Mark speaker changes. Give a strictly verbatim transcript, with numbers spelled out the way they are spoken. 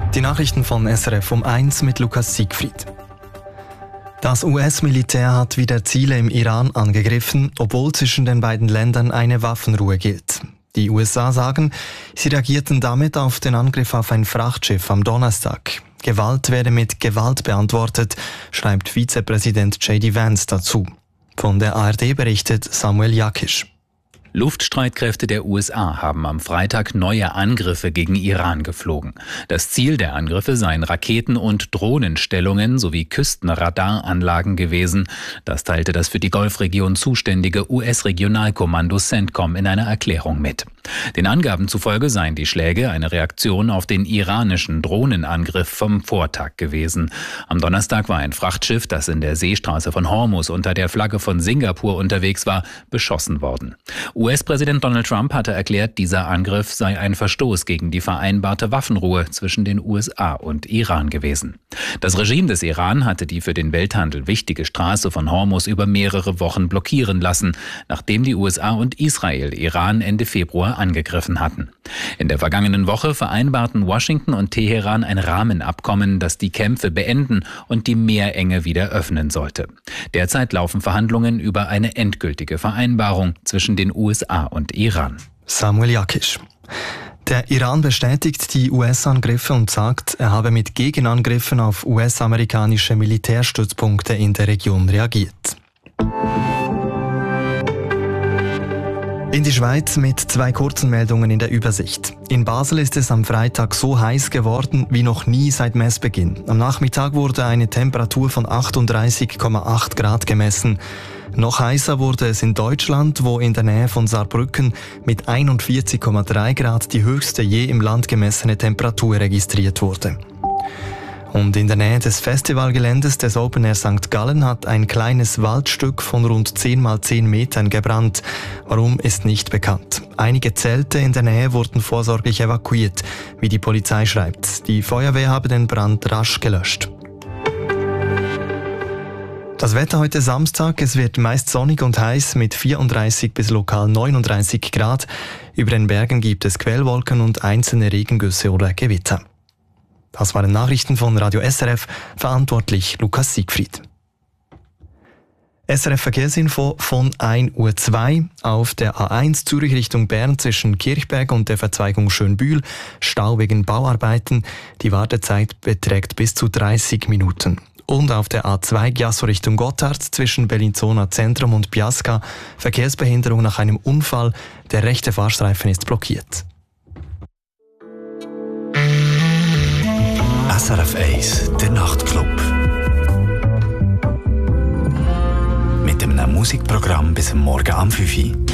Speaker 1: Die Nachrichten von S R F um eins mit Lukas Siegfried. Das U S-Militär hat wieder Ziele im Iran angegriffen, obwohl zwischen den beiden Ländern eine Waffenruhe gilt. Die U S A sagen, sie reagierten damit auf den Angriff auf ein Frachtschiff am Donnerstag. Gewalt werde mit Gewalt beantwortet, schreibt Vizepräsident J D Vance dazu. Von der A R D berichtet Samuel Jakisch.
Speaker 2: Luftstreitkräfte der U S A haben am Freitag neue Angriffe gegen Iran geflogen. Das Ziel der Angriffe seien Raketen- und Drohnenstellungen sowie Küstenradaranlagen gewesen. Das teilte das für die Golfregion zuständige U S-Regionalkommando CENTCOM in einer Erklärung mit. Den Angaben zufolge seien die Schläge eine Reaktion auf den iranischen Drohnenangriff vom Vortag gewesen. Am Donnerstag war ein Frachtschiff, das in der Seestraße von Hormuz unter der Flagge von Singapur unterwegs war, beschossen worden. U S-Präsident Donald Trump hatte erklärt, dieser Angriff sei ein Verstoß gegen die vereinbarte Waffenruhe zwischen den U S A und Iran gewesen. Das Regime des Iran hatte die für den Welthandel wichtige Straße von Hormuz über mehrere Wochen blockieren lassen, nachdem die U S A und Israel Iran Ende Februar angegriffen hatten. In der vergangenen Woche vereinbarten Washington und Teheran ein Rahmenabkommen, das die Kämpfe beenden und die Meerenge wieder öffnen sollte. Derzeit laufen Verhandlungen über eine endgültige Vereinbarung zwischen den U S A und Iran.
Speaker 1: Samuel Jakisch. Der Iran bestätigt die U S-Angriffe und sagt, er habe mit Gegenangriffen auf U S-amerikanische Militärstützpunkte in der Region reagiert. In die Schweiz mit zwei kurzen Meldungen in der Übersicht. In Basel ist es am Freitag so heiß geworden wie noch nie seit Messbeginn. Am Nachmittag wurde eine Temperatur von achtunddreißig Komma acht Grad gemessen. Noch heißer wurde es in Deutschland, wo in der Nähe von Saarbrücken mit einundvierzig Komma drei Grad die höchste je im Land gemessene Temperatur registriert wurde. Und in der Nähe des Festivalgeländes des Open Air Sankt Gallen hat ein kleines Waldstück von rund zehn mal zehn Metern gebrannt. Warum, ist nicht bekannt. Einige Zelte in der Nähe wurden vorsorglich evakuiert, wie die Polizei schreibt. Die Feuerwehr habe den Brand rasch gelöscht. Das Wetter heute Samstag, es wird meist sonnig und heiß mit vierunddreißig bis lokal neununddreißig Grad. Über den Bergen gibt es Quellwolken und einzelne Regengüsse oder Gewitter. Das waren Nachrichten von Radio S R F, verantwortlich Lukas Siegfried. S R F Verkehrsinfo von ein Uhr zwei auf der A eins Zürich Richtung Bern zwischen Kirchberg und der Verzweigung Schönbühl. Stau wegen Bauarbeiten. Die Wartezeit beträgt bis zu dreißig Minuten. Und auf der A zwei Giasso Richtung Gotthard zwischen Bellinzona Zentrum und Biasca Verkehrsbehinderung nach einem Unfall. Der rechte Fahrstreifen ist blockiert.
Speaker 3: S R F eins, der Nachtclub. Mit einem Musikprogramm bis am Morgen am fünf Uhr.